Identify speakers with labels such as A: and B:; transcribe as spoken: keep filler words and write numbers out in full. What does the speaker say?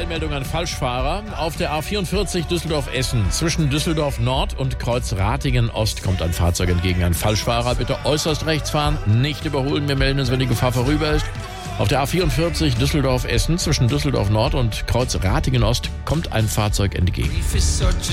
A: Eilmeldung an Falschfahrer. Auf der A vierundvierzig Düsseldorf-Essen zwischen Düsseldorf Nord und Kreuz Ratingen Ost kommt ein Fahrzeug entgegen. Ein Falschfahrer, bitte äußerst rechts fahren, nicht überholen. Wir melden uns, wenn die Gefahr vorüber ist. Auf der A vierundvierzig Düsseldorf-Essen zwischen Düsseldorf Nord und Kreuz Ratingen Ost kommt ein Fahrzeug entgegen.
B: Grief is such a